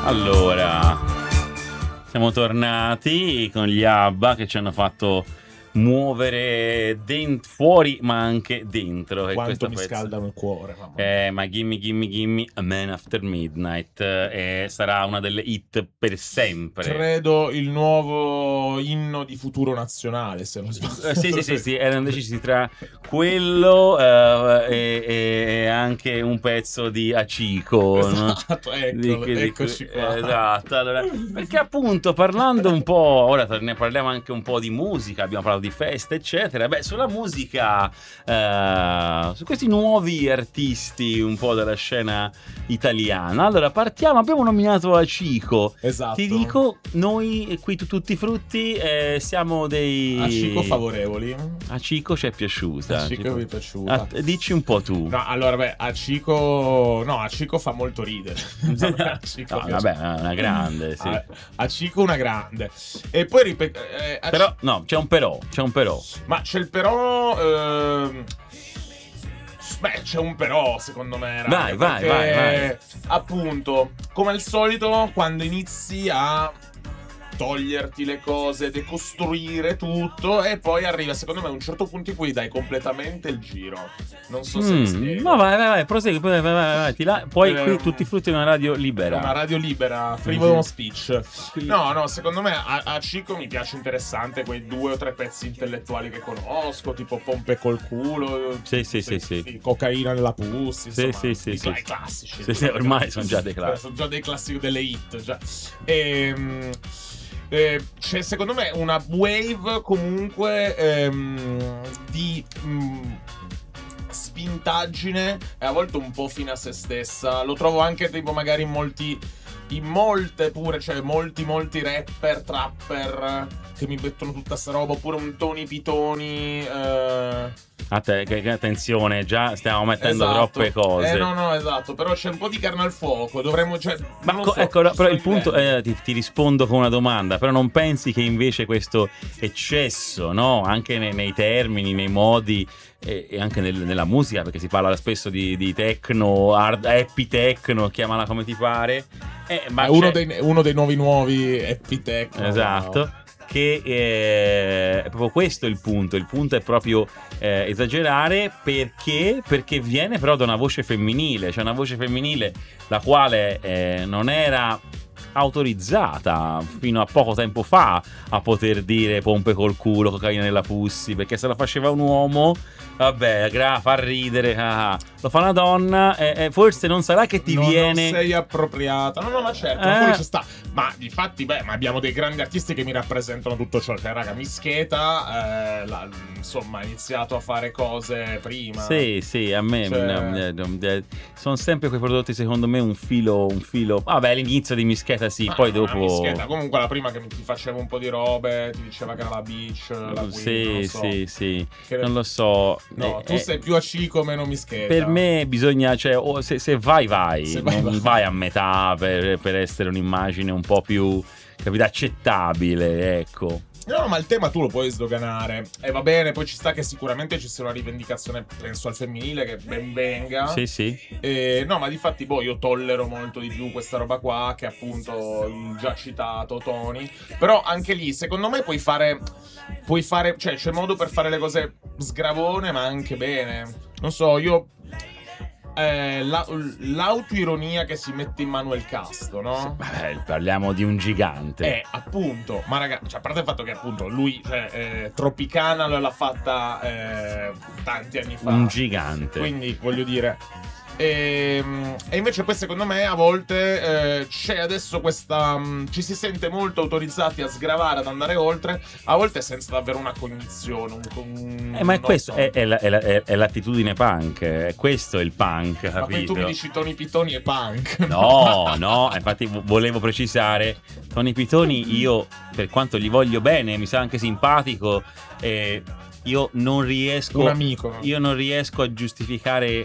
Allora, siamo tornati con gli ABBA che ci hanno fatto muovere fuori ma anche dentro. Quanto mi scaldano il cuore, ma Gimme A Man After Midnight sarà una delle hit per sempre. Credo il nuovo inno di Futuro Nazionale, se non sbaglio. Sì, erano decisi tra quello e anche un pezzo di Aciko, esatto, no? Eccoci qua. Esatto, allora, perché appunto parlando un po', ora ne parliamo anche un po' di musica, abbiamo parlato di feste eccetera. Beh, sulla musica, su questi nuovi artisti un po' della scena italiana, allora partiamo, abbiamo nominato Aciko. Esatto. Ti dico, noi qui tutti frutti siamo dei Aciko favorevoli. Aciko ci è piaciuta. Aciko mi è piaciuta. Dici un po' tu. No, allora beh, Aciko fa molto ridere. Aciko vabbè, è una grande, sì. Aciko una grande. E poi però no, c'è un però. Ma c'è il però. Beh, c'è un però, secondo me. Vai. Appunto, come al solito, quando inizi a toglierti le cose, decostruire tutto, e poi arriva, secondo me, a un certo punto in cui dai completamente il giro. Non so se mi spiego. No, vai, prosegui, vai. Poi qui tutti i frutti di una radio libera. Una radio libera, freedom of speech. No, secondo me a Aciko mi piace interessante quei 2 o 3 pezzi intellettuali che conosco, tipo Pompe col culo. Sì. Cocaina nella pussy, insomma, sì. I classici. Sì, ormai sono già dei classici. Sono già dei classici, delle hit, già. C'è secondo me una wave comunque di spintaggine e a volte un po' fine a se stessa. Lo trovo anche tipo magari molti rapper, trapper che mi mettono tutta sta roba, oppure un Tony Pitoni. Attenzione, già stiamo mettendo troppe cose. No, esatto, però c'è un po' di carne al fuoco, dovremmo, però il punto ti rispondo con una domanda, però non pensi che invece questo eccesso, no, anche nei termini, nei modi e anche nella musica, perché si parla spesso di techno, happy techno, chiamala come ti pare, ma uno dei nuovi happy techno, esatto. Che è proprio questo il punto è proprio esagerare, perché viene però da una voce femminile, cioè una voce femminile la quale non era autorizzata fino a poco tempo fa a poter dire pompe col culo, cocaina nella pussy, perché se la faceva un uomo, vabbè, fa ridere, lo fa una donna, forse non sarà che viene. Non sei appropriata. No, ma certo, ma poi ci sta. Ma difatti, ma abbiamo dei grandi artisti che mi rappresentano tutto ciò. Cioè, raga, Mischeta, insomma, ha iniziato a fare cose prima. Sì, a me sono sempre quei prodotti, secondo me, un filo. Vabbè, all'inizio di Mischeta sì, poi dopo. Mischeta, comunque la prima che ti faceva un po' di robe, ti diceva che era la Beach, la Queen, sì. Non lo so. No, tu sei più Aciko, meno Mischeta. Per me bisogna, cioè, se vai. Non vai a metà per essere un'immagine un po' più, capito, accettabile, ecco. No, ma il tema tu lo puoi sdoganare. E va bene, poi ci sta che sicuramente ci sia una rivendicazione, penso, al femminile, che ben venga. Sì. No, ma difatti, io tollero molto di più questa roba qua, che appunto il già citato Tony. Però anche lì, secondo me, puoi fare. Cioè, c'è modo per fare le cose sgravone, ma anche bene. Non so, io. L'autoironia che si mette in Manuel Casto, no? Vabbè, parliamo di un gigante. Appunto, ma ragazzi, cioè, a parte il fatto che appunto lui, Tropicana l'ha fatta tanti anni fa. Un gigante. Quindi, voglio dire. E invece poi secondo me a volte c'è adesso questa ci si sente molto autorizzati a sgravare, ad andare oltre, a volte senza davvero una cognizione, ma è questo, è l'attitudine punk, è questo il punk, capito? Ma poi tu mi dici Tony Pitoni e punk. No, infatti volevo precisare, Tony Pitoni io, per quanto gli voglio bene, mi sa anche simpatico, io non riesco, un amico, io non riesco a giustificare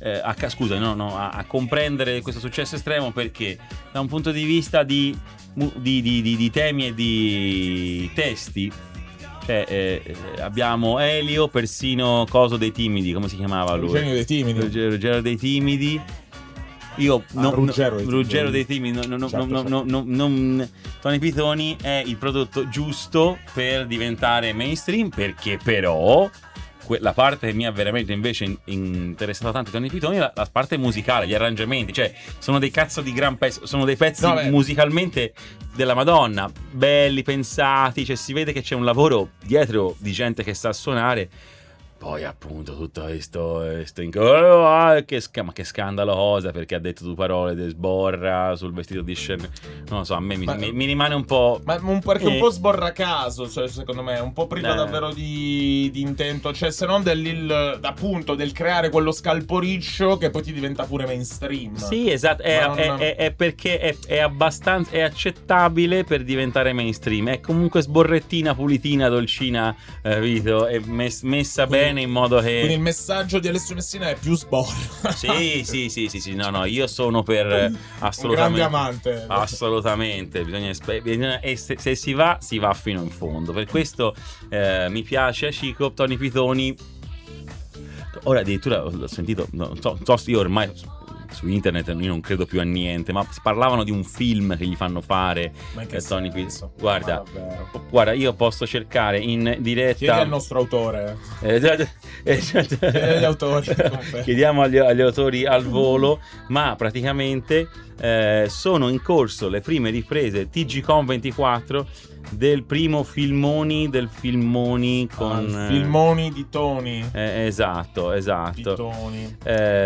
a comprendere questo successo estremo, perché da un punto di vista di temi e di testi, abbiamo Elio, persino Coso dei Timidi, come si chiamava lui? Ruggero dei Timidi. io Ruggero dei Timi, Certo. Tony Pitoni è il prodotto giusto per diventare mainstream, perché però la parte che mi ha veramente invece interessato tanto di Tony Pitoni è la parte musicale, gli arrangiamenti, cioè sono dei cazzo di gran pezzi, sono dei pezzi musicalmente della Madonna, belli, pensati, cioè si vede che c'è un lavoro dietro di gente che sa suonare. Poi appunto tutto questo ma che scandalo cosa, perché ha detto due parole di sborra sul vestito di Chanel, non lo so, a me mi rimane un po', ma perché un po' sborra caso, cioè, secondo me un po' priva davvero di intento, cioè se non appunto del creare quello scalporiccio che poi ti diventa pure mainstream. Sì, esatto, è perché è abbastanza, è accettabile per diventare mainstream, è comunque sborrettina, pulitina, dolcina, Vito, è messa bene in modo che... Quindi il messaggio di Alessio Messina è più sborra. Sì, no, io sono per assolutamente... Un grande amante. Assolutamente, bisogna e se si va fino in fondo. Per questo mi piace Chico, Tony Pitoni. Ora addirittura ho sentito, non so, io ormai su internet io non credo più a niente, ma parlavano di un film che gli fanno fare Tony Pitoni. Guarda, io posso cercare in diretta. Chiedi al nostro autore. Chiedi agli autori. Chiediamo agli autori al volo, ma praticamente sono in corso le prime riprese TGCon 24 del primo filmoni con filmoni di Tony. Esatto. Di Tony.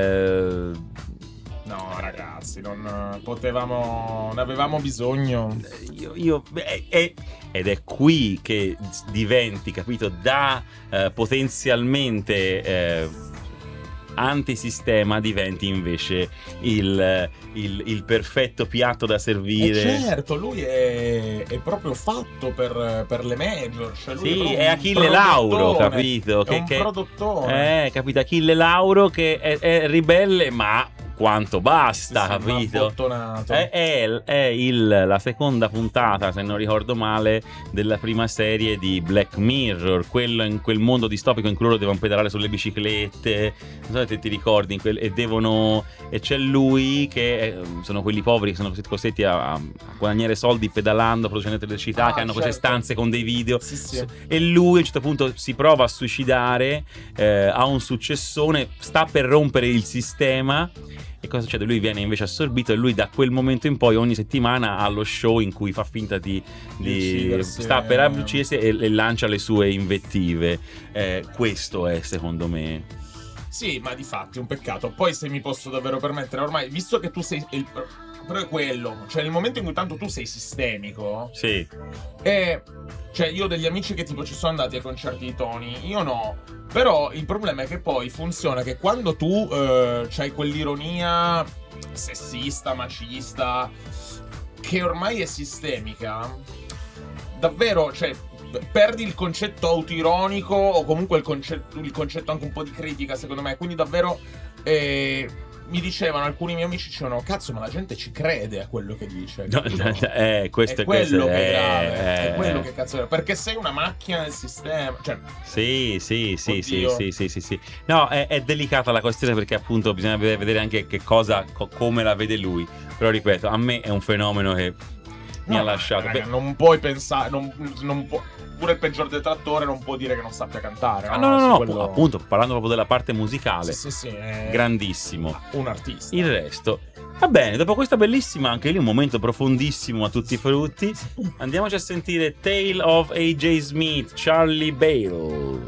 No, ragazzi, non potevamo, ne avevamo bisogno. Ed è qui che diventi, capito, da potenzialmente antisistema diventi invece il perfetto piatto da servire. Certo, lui è proprio fatto per le major, cioè lui è Achille Lauro, capito? È un produttore. Capito, Achille Lauro che è ribelle, ma quanto basta, capito? È la seconda puntata, se non ricordo male, della prima serie di Black Mirror, quello in quel mondo distopico in cui loro devono pedalare sulle biciclette, non so se ti ricordi, e c'è lui che sono quelli poveri che sono costretti a guadagnare soldi pedalando, producendo elettricità, che hanno queste stanze con dei video. Sì. E lui a un certo punto si prova a suicidare, ha un successone, sta per rompere il sistema. E cosa succede? Lui viene invece assorbito e lui da quel momento in poi ogni settimana ha lo show in cui fa finta di sta per uccidersi e lancia le sue invettive. Questo è secondo me. Sì, ma di fatti è un peccato. Poi se mi posso davvero permettere, ormai, visto che tu sei però è quello, cioè nel momento in cui tanto tu sei sistemico. Sì. Cioè io ho degli amici che tipo ci sono andati ai concerti di Tony, io no. Però il problema è che poi funziona che quando tu c'hai quell'ironia sessista, macista, che ormai è sistemica, davvero, cioè, perdi il concetto autoironico o comunque il concetto anche un po' di critica, secondo me. Quindi davvero mi dicevano, alcuni miei amici dicevano, cazzo, ma la gente ci crede a quello che dice. Questo è quello che è grave, è quello che cazzo è, perché sei una macchina del sistema, cioè. Sì. No, è delicata la questione, perché appunto bisogna vedere anche che cosa, come la vede lui. Però ripeto, a me è un fenomeno che mi ha lasciato. Raga, non puoi pensare, non può. Pure il peggior detrattore non può dire che non sappia cantare. No, appunto, parlando proprio della parte musicale. Sì, è grandissimo. Un artista. Il resto. Va bene, dopo questa bellissima, anche lì un momento profondissimo a tutti i frutti, andiamoci a sentire Tale of A.J. Smith, Charlie Bale.